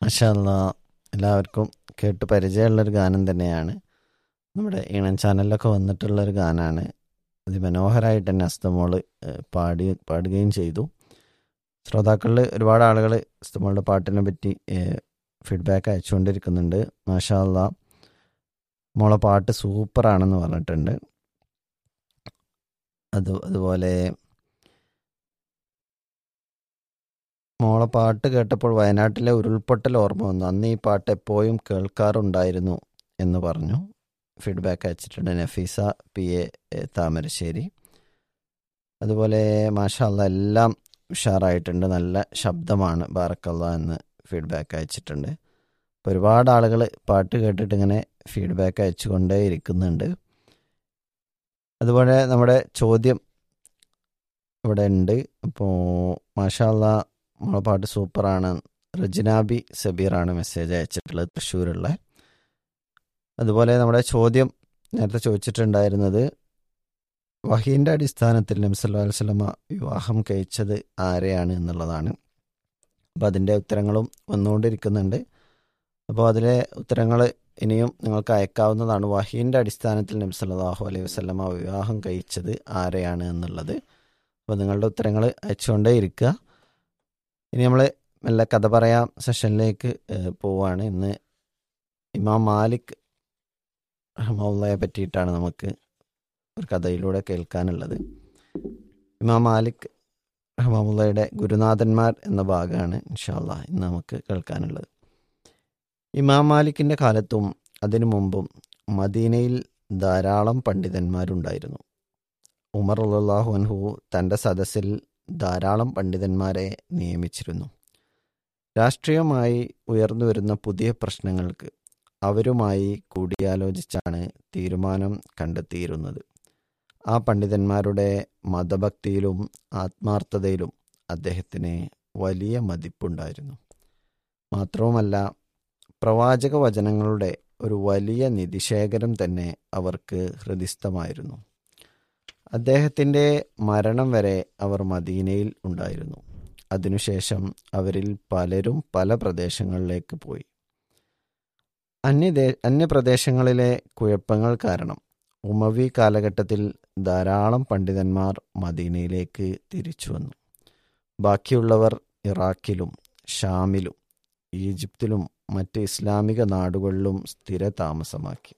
മാഷാ അല്ലാ, എല്ലാവർക്കും കേട്ട് പരിചയമുള്ളൊരു ഗാനം തന്നെയാണ്. നമ്മുടെ ഈണം ചാനലിലൊക്കെ വന്നിട്ടുള്ളൊരു ഗാനമാണ്. അതിമനോഹരമായിട്ട് തന്നെ അസ്തമോള് പാടുകയും ചെയ്തു. ശ്രോതാക്കളിൽ ഒരുപാട് ആളുകൾ അസ്തമോളുടെ പാട്ടിനെ പറ്റി ഫീഡ്ബാക്ക് അയച്ചുകൊണ്ടിരിക്കുന്നുണ്ട്. മാഷാ അല്ലാ, മോളെ പാട്ട് സൂപ്പറാണെന്ന് പറഞ്ഞിട്ടുണ്ട്. അതുപോലെ മോളെ പാട്ട് കേട്ടപ്പോൾ വയനാട്ടിലെ ഉരുൾപൊട്ടൽ ഓർമ്മ വന്നു. അന്ന് ഈ പാട്ട് എപ്പോഴും കേൾക്കാറുണ്ടായിരുന്നു എന്ന് പറഞ്ഞു. ഫീഡ്ബാക്ക് അയച്ചിട്ടുണ്ട് നഫീസ PA താമരശ്ശേരി. അതുപോലെ മാഷാ അല്ലാ എല്ലാം ഉഷാറായിട്ടുണ്ട്, നല്ല ശബ്ദമാണ്, ബാറക്കല്ലാ എന്ന് ഫീഡ്ബാക്ക് അയച്ചിട്ടുണ്ട്. അപ്പോൾ ഒരുപാട് ആളുകൾ പാട്ട് കേട്ടിട്ട് ഇങ്ങനെ ഫീഡ്ബാക്ക് അയച്ചുകൊണ്ടേ ഇരിക്കുന്നുണ്ട്. അതുപോലെ നമ്മുടെ ചോദ്യം ഇവിടെ ഉണ്ട്. അപ്പോൾ മാഷാ അല്ലാ നമ്മളെ പാട്ട് സൂപ്പറാണ്. റജിനാബി സബീറാണ് മെസ്സേജ് അയച്ചിട്ടുള്ളത്, തൃശ്ശൂരുള്ള. അതുപോലെ നമ്മുടെ ചോദ്യം നേരത്തെ ചോദിച്ചിട്ടുണ്ടായിരുന്നത് വഹീൻ്റെ അടിസ്ഥാനത്തിൽ നബി സല്ലല്ലാഹു അലൈഹി വസല്ലമ വിവാഹം കഴിച്ചത് ആരെയാണ് എന്നുള്ളതാണ്. അപ്പോൾ അതിൻ്റെ ഉത്തരങ്ങളും വന്നുകൊണ്ടിരിക്കുന്നുണ്ട്. അപ്പോൾ അതിലെ ഉത്തരങ്ങൾ ഇനിയും നിങ്ങൾക്ക് അയക്കാവുന്നതാണ്. വഹീൻ്റെ അടിസ്ഥാനത്തിൽ നബി സല്ലല്ലാഹു അലൈഹി വസല്ലമ വിവാഹം കഴിച്ചത് ആരെയാണ് എന്നുള്ളത്. അപ്പോൾ നിങ്ങളുടെ ഉത്തരങ്ങൾ അയച്ചുകൊണ്ടേ ഇരിക്കുക. ഇനി നമ്മൾ മെല്ലെ കഥ പറയാം സെഷനിലേക്ക് പോവുകയാണ്. ഇന്ന് ഇമാം മാലിക് റഹ്മത്തുള്ളാഹിയെ പറ്റിയിട്ടാണ് നമുക്ക് ഒരു കഥയിലൂടെ കേൾക്കാനുള്ളത്. ഇമാം മാലിക് റഹ്മത്തുള്ളാഹിയുടെ ഗുരുനാഥന്മാർ എന്ന ഭാഗമാണ് ഇൻഷാ അല്ലാഹ് ഇന്ന് നമുക്ക് കേൾക്കാനുള്ളത്. ഇമാം മാലിക്കിൻ്റെ കാലത്തും അതിനു മുമ്പും മദീനയിൽ ധാരാളം പണ്ഡിതന്മാരുണ്ടായിരുന്നു. ഉമർ റളിയല്ലാഹു അൻഹു തൻ്റെ സദസ്സിൽ ധാരാളം പണ്ഡിതന്മാരെ നിയമിച്ചിരുന്നു. രാഷ്ട്രീയമായി ഉയർന്നു വരുന്ന പുതിയ പ്രശ്നങ്ങൾക്ക് അവരുമായി കൂടിയാലോചിച്ചാണ് തീരുമാനം കണ്ടെത്തിയിരുന്നത്. ആ പണ്ഡിതന്മാരുടെ മതഭക്തിയിലും ആത്മാർത്ഥതയിലും അദ്ദേഹത്തിന് വലിയ മതിപ്പുണ്ടായിരുന്നു. മാത്രവുമല്ല, പ്രവാചക വചനങ്ങളുടെ ഒരു വലിയ നിധിശേഖരം തന്നെ അവർക്ക് ഹൃദിസ്ഥമായിരുന്നു. അദ്ദേഹത്തിൻ്റെ മരണം വരെ അവർ മദീനയിൽ ഉണ്ടായിരുന്നു. അതിനുശേഷം അവരിൽ പലരും പല പ്രദേശങ്ങളിലേക്ക് പോയി. അന്യപ്രദേശങ്ങളിലെ കുഴപ്പങ്ങൾ കാരണം ഉമവി കാലഘട്ടത്തിൽ ധാരാളം പണ്ഡിതന്മാർ മദീനയിലേക്ക് തിരിച്ചു വന്നു. ബാക്കിയുള്ളവർ ഇറാഖിലും ഷാമിലും ഈജിപ്തിലും മറ്റ് ഇസ്ലാമിക നാടുകളിലും സ്ഥിര താമസമാക്കി.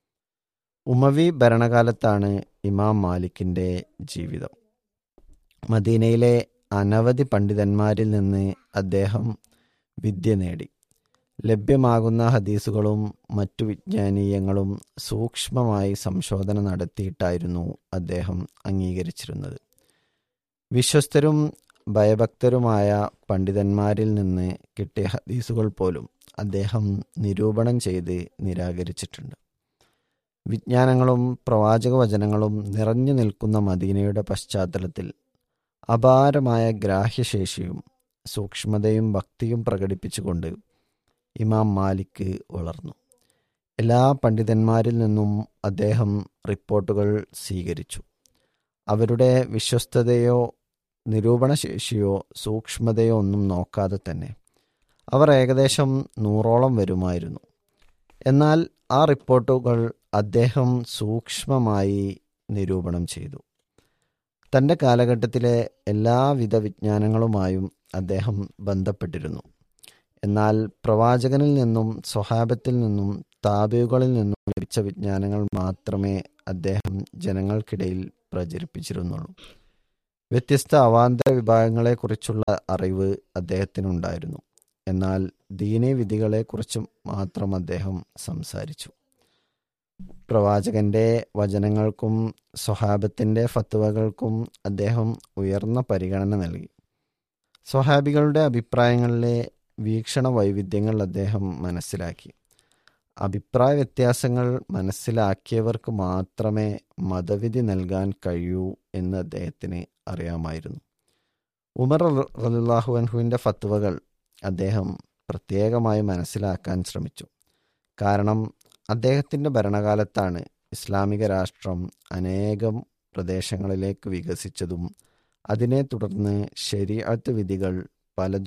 ഉമവി ഭരണകാലത്താണ് ഇമാം മാലിക്കിൻ്റെ ജീവിതം. മദീനയിലെ അനവധി പണ്ഡിതന്മാരിൽ നിന്ന് അദ്ദേഹം വിദ്യ നേടി. ലഭ്യമാകുന്ന ഹദീസുകളും മറ്റു വിജ്ഞാനീയങ്ങളും സൂക്ഷ്മമായി സംശോധന നടത്തിയിട്ടായിരുന്നു അദ്ദേഹം അംഗീകരിച്ചിരുന്നത്. വിശ്വസ്തരും ഭയഭക്തരുമായ പണ്ഡിതന്മാരിൽ നിന്ന് കിട്ടിയ ഹദീസുകൾ പോലും അദ്ദേഹം നിരൂപണം ചെയ്ത് നിരാകരിച്ചിട്ടുണ്ട്. വിജ്ഞാനങ്ങളും പ്രവാചക വചനങ്ങളും നിറഞ്ഞു നിൽക്കുന്ന മദീനയുടെ പശ്ചാത്തലത്തിൽ അപാരമായ ഗ്രാഹ്യശേഷിയും സൂക്ഷ്മതയും ഭക്തിയും പ്രകടിപ്പിച്ചുകൊണ്ട് ഇമാം മാലിക് വളർന്നു. എല്ലാ പണ്ഡിതന്മാരിൽ നിന്നും അദ്ദേഹം റിപ്പോർട്ടുകൾ സ്വീകരിച്ചു. അവരുടെ വിശ്വസ്തതയോ നിരൂപണശേഷിയോ സൂക്ഷ്മതയോ ഒന്നും നോക്കാതെ തന്നെ അവർ ഏകദേശം 100ഓളം വരുമായിരുന്നു. എന്നാൽ ആ റിപ്പോർട്ടുകൾ അദ്ദേഹം സൂക്ഷ്മമായി നിരൂപണം ചെയ്തു. തൻ്റെ കാലഘട്ടത്തിലെ എല്ലാവിധ വിജ്ഞാനങ്ങളുമായും അദ്ദേഹം ബന്ധപ്പെട്ടിരുന്നു. എന്നാൽ പ്രവാചകനിൽ നിന്നും സ്വഹാബത്തിൽ നിന്നും താബിഉകളിൽ നിന്നും ലഭിച്ച വിജ്ഞാനങ്ങൾ മാത്രമേ അദ്ദേഹം ജനങ്ങൾക്കിടയിൽ പ്രചരിപ്പിച്ചിരുന്നുള്ളൂ. വ്യത്യസ്ത അവാന്തര വിഭാഗങ്ങളെക്കുറിച്ചുള്ള അറിവ് അദ്ദേഹത്തിനുണ്ടായിരുന്നു. എന്നാൽ ദീനീ വിധികളെക്കുറിച്ച് മാത്രം അദ്ദേഹം സംസാരിച്ചു. പ്രവാചകന്റെ വചനങ്ങൾക്കും സ്വഹാബത്തിൻ്റെ ഫത്വകൾക്കും അദ്ദേഹം ഉയർന്ന പരിഗണന നൽകി. സ്വഹാബികളുടെ അഭിപ്രായങ്ങളിലെ വീക്ഷണ വൈവിധ്യങ്ങൾ അദ്ദേഹം മനസ്സിലാക്കി. അഭിപ്രായ വ്യത്യാസങ്ങൾ മനസ്സിലാക്കിയവർക്ക് മാത്രമേ മതവിധി നൽകാൻ കഴിയൂ എന്ന് അദ്ദേഹത്തിന് അറിയാമായിരുന്നു. ഉമർ റളിയല്ലാഹു അൻഹുവിൻ്റെ ഫത്വകൾ അദ്ദേഹം പ്രത്യേകമായി മനസ്സിലാക്കാൻ ശ്രമിച്ചു. കാരണം അദ്ദേഹത്തിൻ്റെ ഭരണകാലത്താണ് ഇസ്ലാമിക രാഷ്ട്രം അനേകം പ്രദേശങ്ങളിലേക്ക് വികസിച്ചതും അതിനെ തുടർന്ന് ശരീഅത്ത് വിധികൾ പലതും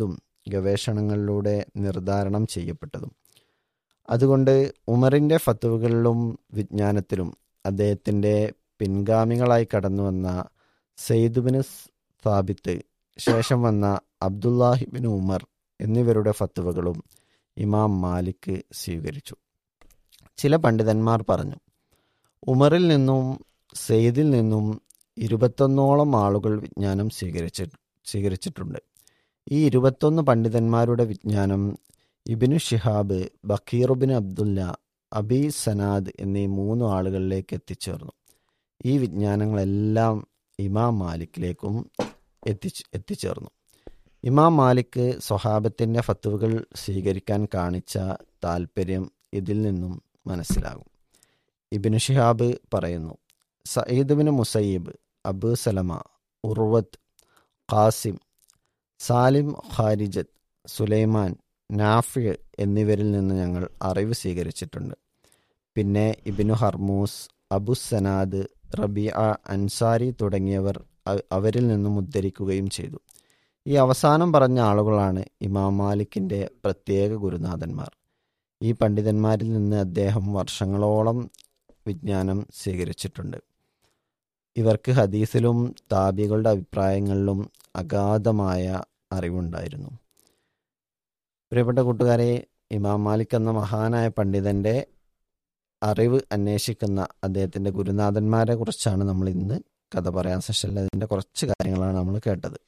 ഗവേഷണങ്ങളിലൂടെ നിർദ്ധാരണം ചെയ്യപ്പെട്ടതും. അതുകൊണ്ട് ഉമറിൻ്റെ ഫത്വകളിലും വിജ്ഞാനത്തിലും അദ്ദേഹത്തിൻ്റെ പിൻഗാമികളായി കടന്നു വന്ന സെയ്ദ് ബിൻ സാബിത്ത്, ശേഷം വന്ന അബ്ദുല്ലാഹിബിൻ ഉമർ എന്നിവരുടെ ഫത്വകളും ഇമാം മാലിക് സ്വീകരിച്ചു. ചില പണ്ഡിതന്മാർ പറഞ്ഞു, ഉമറിൽ നിന്നും സെയ്ദിൽ നിന്നും 21ഓളം ആളുകൾ വിജ്ഞാനം സ്വീകരിച്ചിട്ടുണ്ട്. ഈ 21 പണ്ഡിതന്മാരുടെ വിജ്ഞാനം ഇബ്നു ഷിഹാബ്, ബക്കീറുബിൻ അബ്ദുല്ല, അബി സനാദ് എന്നീ 3 ആളുകളിലേക്ക് എത്തിച്ചേർന്നു. ഈ വിജ്ഞാനങ്ങളെല്ലാം ഇമാം മാലിക്കിലേക്കും എത്തിച്ചേർന്നു. ഇമാം മാലിക് സ്വഹാബത്തിൻ്റെ ഫത്വകൾ സ്വീകരിക്കാൻ കാണിച്ച താൽപ്പര്യം ഇതിൽ നിന്നും മനസ്സിലാകും. ഇബ്നു ഷിഹാബ് പറയുന്നു, Saeed bin Musayyib, Abu Salama, ഉർവത്ത്, Qasem, Salim ഖാരിജത്ത്, Sulaiman, Nafi എന്നിവരിൽ നിന്ന് ഞങ്ങൾ അറിവ് സ്വീകരിച്ചിട്ടുണ്ട്. പിന്നെ ഇബ്നു ഹർമൂസ്, അബു സനാദ്, റബീഅ അൻസാരി തുടങ്ങിയവർ അവരിൽ നിന്നും ഉദ്ധരിക്കുകയും ചെയ്തു. ഈ അവസാനം പറഞ്ഞ ആളുകളാണ് ഇമാം മാലിക്കിൻ്റെ പ്രത്യേക ഗുരുനാഥന്മാർ. ഈ പണ്ഡിതന്മാരിൽ നിന്ന് അദ്ദേഹം വർഷങ്ങളോളം വിജ്ഞാനം സ്വീകരിച്ചിട്ടുണ്ട്. ഇവർക്ക് ഹദീസിലും താബികളുടെ അഭിപ്രായങ്ങളിലും അഗാധമായ അറിവുണ്ടായിരുന്നു. പ്രിയപ്പെട്ട കൂട്ടുകാരെ, ഇമാം മാലിക് എന്ന മഹാനായ പണ്ഡിതൻ്റെ അറിവ് അന്വേഷിക്കുന്ന അദ്ദേഹത്തിൻ്റെ ഗുരുനാഥന്മാരെ കുറിച്ചാണ് നമ്മൾ ഇന്ന് കഥ പറയാൻ സെഷനിൽ. അതിൻ്റെ കുറച്ച് കാര്യങ്ങളാണ് നമ്മൾ കേട്ടത്.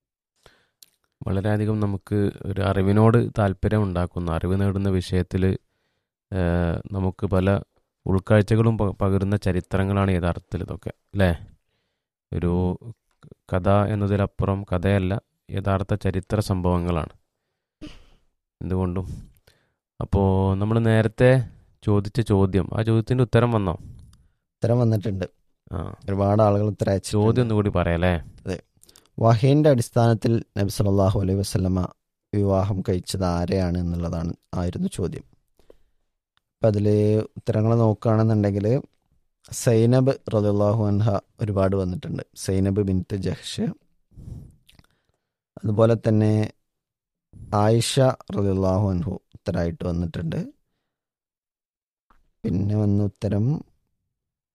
വളരെയധികം നമുക്ക് ഒരു അറിവിനോട് താല്പര്യം ഉണ്ടാക്കുന്ന, അറിവ് നേടുന്ന വിഷയത്തിൽ നമുക്ക് പല ഉൾക്കാഴ്ചകളും പകരുന്ന ചരിത്രങ്ങളാണ് യഥാർത്ഥത്തിൽ ഇതൊക്കെ, അല്ലേ? ഒരു കഥ എന്നതിലപ്പുറം കഥയല്ല, യഥാർത്ഥ ചരിത്ര സംഭവങ്ങളാണ് എന്തുകൊണ്ടും. അപ്പോൾ നമ്മൾ നേരത്തെ ചോദിച്ച ചോദ്യം, ആ ചോദ്യത്തിൻ്റെ ഉത്തരം വന്നോ? ഉത്തരം വന്നിട്ടുണ്ട്. ഒരുപാട് ആളുകൾ ഉത്തരം അയച്ചു. ചോദ്യം ഒന്നുകൂടി പറയാല്ലേ? അതെ. വഹീൻ്റെ അടിസ്ഥാനത്തിൽ നബി സല്ലല്ലാഹു അലൈഹി വസല്ലമ വിവാഹം കഴിച്ചത് ആരെയാണ് ആയിരുന്നു ചോദ്യം. അപ്പം അതിൽ ഉത്തരങ്ങൾ നോക്കുകയാണെന്നുണ്ടെങ്കിൽ സൈനബ് റളിയല്ലാഹു അൻഹ ഒരുപാട് വന്നിട്ടുണ്ട്. സൈനബ് ബിൻത്ത് ജഹ്ഷ്, അതുപോലെ തന്നെ ആയിഷ റളിയല്ലാഹു അൻഹു ഉത്തരമായിട്ട് വന്നിട്ടുണ്ട്. പിന്നെ വന്ന ഉത്തരം